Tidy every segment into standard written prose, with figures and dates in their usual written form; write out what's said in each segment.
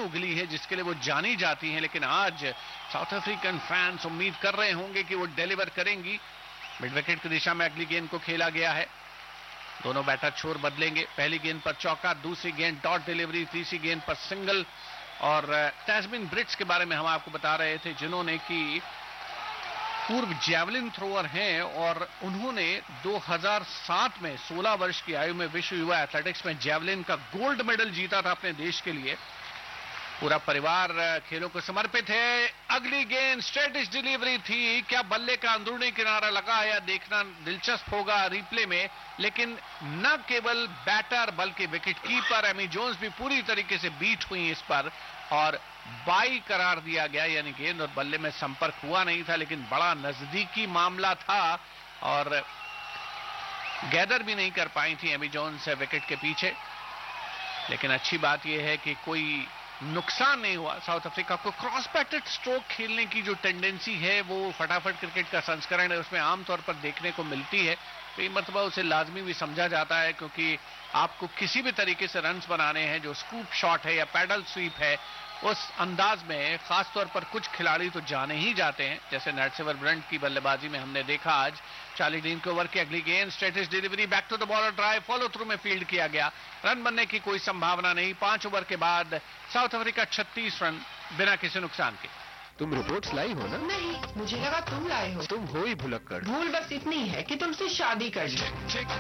उगली है जिसके लिए वो जानी जाती हैं, लेकिन आज साउथ अफ्रीकन फैंस उम्मीद कर रहे होंगे कि वो डिलीवर करेंगी। मिड विकेट की दिशा में अगली गेंद को खेला गया है, दोनों बैटर छोर बदलेंगे। पहली गेंद पर चौका, दूसरी गेंद डॉट डिलीवरी, तीसरी गेंद पर सिंगल। और टैस्मिन ब्रिट्स के बारे में हम आपको बता रहे थे, जिन्होंने कि पूर्व जैवलिन थ्रोअर हैं और उन्होंने 2007 में 16 वर्ष की आयु में विश्व युवा एथलेटिक्स में जैवलिन का गोल्ड मेडल जीता था अपने देश के लिए। पूरा परिवार खेलों को समर्पित है। अगली गेंद स्ट्रेटिश डिलीवरी थी, क्या बल्ले का अंदरूनी किनारा लगा या देखना दिलचस्प होगा रिप्ले में, लेकिन न केवल बैटर बल्कि विकेट कीपर एमी जोन्स भी पूरी तरीके से बीट हुई इस पर और बाई करार दिया गया, यानी गेंद और बल्ले में संपर्क हुआ नहीं था, लेकिन बड़ा नजदीकी मामला था और गैदर भी नहीं कर पाई थी एमी जोन्स विकेट के पीछे। लेकिन अच्छी बात यह है कि कोई नुकसान नहीं हुआ। साउथ अफ्रीका को क्रॉस पैटेड स्ट्रोक खेलने की जो टेंडेंसी है वो फटाफट क्रिकेट का संस्करण है उसमें आमतौर पर देखने को मिलती है। कई मरतबा उसे लाजमी भी समझा जाता है, क्योंकि आपको किसी भी तरीके से रन्स बनाने हैं, जो स्कूप शॉट है या पैडल स्वीप है, उस अंदाज में खासतौर पर कुछ खिलाड़ी तो जाने ही जाते हैं, जैसे नैटसेवर ब्रंट की बल्लेबाजी में हमने देखा आज। 40 गेंद के ओवर की अगली गेंद स्ट्रेटिश delivery, back to the bowler drive, follow through में फील्ड किया गया। रन बनने की कोई संभावना नहीं। 5 ओवर के बाद साउथ अफ्रीका 36 रन बिना किसी नुकसान के। तुम रिपोर्ट्स लाई हो ना? नहीं, मुझे लगा तुम लाए हो। तुम हो ही भुलक्कड़। भूल बस इतनी है कि तुमसे शादी कर ली।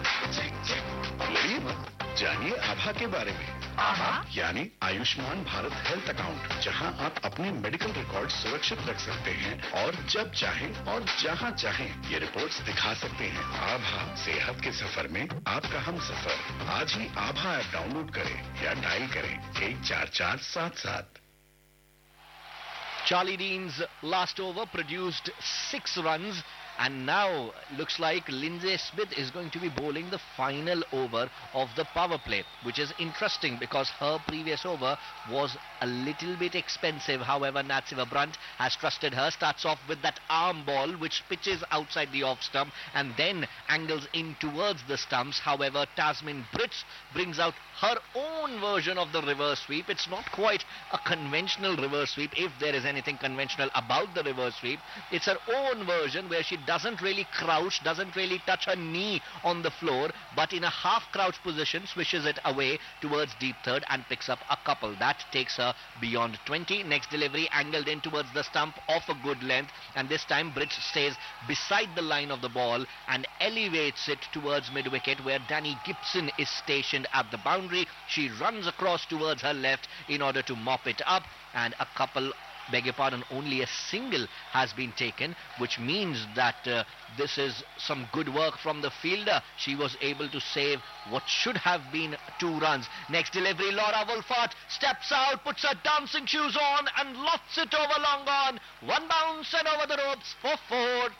जानिए आभा के बारे में। आभा यानी आयुष्मान भारत हेल्थ अकाउंट, जहां आप अपने मेडिकल रिकॉर्ड सुरक्षित रख सकते हैं और जब चाहें और जहां चाहें ये रिपोर्ट्स दिखा सकते हैं। आभा, सेहत के सफर में आपका हम सफर। आज ही आभा ऐप डाउनलोड करें या डायल करें 14477। Charlie Dean's last over produced 6 runs, and now looks like Lindsay Smith is going to be bowling the final over of the power play, which is interesting because her previous over was a little bit expensive. However, Natsiva Brunt has trusted her, starts off with that arm ball which pitches outside the off stump and then angles in towards the stumps. However, Tasmin Brits brings out her own version of the reverse sweep. It's not quite a conventional reverse sweep, if there is anything conventional about the reverse sweep. It's her own version where she doesn't really crouch, doesn't really touch her knee on the floor, but in a half crouch position swishes it away towards deep third and picks up a couple. That takes her beyond 20. Next delivery angled in towards the stump of a good length, and this time Brits stays beside the line of the ball and elevates it towards mid-wicket where Danny Gibson is stationed at the boundary. She runs across towards her left in order to mop it up, and a couple, beg your pardon, only a single has been taken, which means that this is some good work from the fielder. She was able to save what should have been 2 runs. Next delivery, Laura Wolfart steps out, puts her dancing shoes on and lofts it over long on. 1 bounce and over the ropes for 4.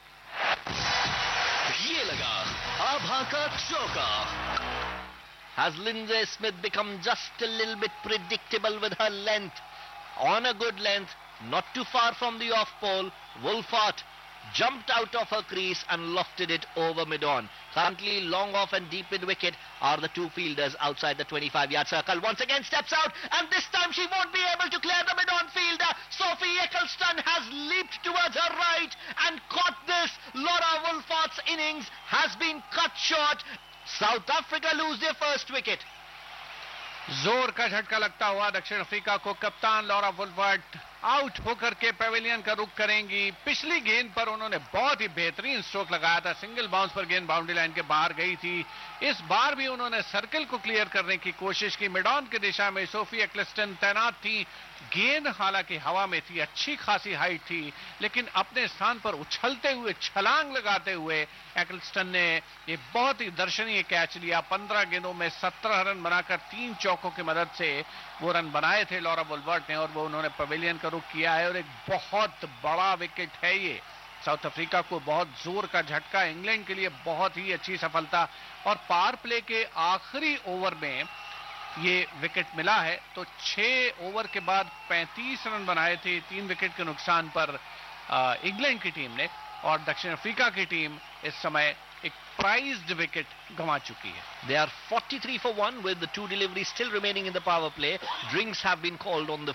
ये लगा आभा का चौका. Has Lindsay Smith become just a little bit predictable with her length? On a good length, not too far from the off pole, Wolfart jumped out of her crease and lofted it over mid-on. Currently long off and deep mid-wicket are the 2 fielders outside the 25-yard circle. Once again steps out, and this time she won't be able to clear the mid-on fielder. Sophie Eccleston has leaped towards her right and caught this. Laura Wolfart's innings has been cut short. South Africa lose their first wicket. जोर का झटका लगता हुआ दक्षिण Africa को कप्तान Laura वुल्फर्ट out होकर के पेविलियन का रुख करेंगी. पिछली गेंद पर उन्होंने बहुत ही बेहतरीन स्ट्रोक लगाया था, सिंगल बाउंस पर गेंद बाउंड्री लाइन के बाहर गई थी. इस बार भी उन्होंने सर्कल को क्लियर करने की कोशिश की. मिड ऑन की दिशा में सोफी एक्लिस्टन तैनात थी. गेंद हालांकि हवा में थी, अच्छी खासी हाइट थी, लेकिन अपने स्थान पर उछलते हुए, छलांग लगाते हुए एक्लिस्टन ने ये बहुत ही दर्शनीय कैच लिया. 15 गेंदों में 17 रन बनाकर 3 चौकों की मदद से वो रन बनाए थे लॉरा वुल्फर्ट ने, और वो उन्होंने पवेलियन का रुख किया है. और एक बहुत बड़ा विकेट है ये. साउथ अफ्रीका को बहुत जोर का झटका, इंग्लैंड के लिए बहुत ही अच्छी सफलता. और पावर प्ले के आखिरी ओवर में ये विकेट मिला है. तो 6 ओवर के बाद 35 रन बनाए थे 3 विकेट के नुकसान पर इंग्लैंड की टीम ने, और दक्षिण अफ्रीका की टीम इस समय एक प्राइज्ड विकेट गंवा चुकी है. They are 43 for 1 with the 2 deliveries still remaining in the power play. Drinks have been called on the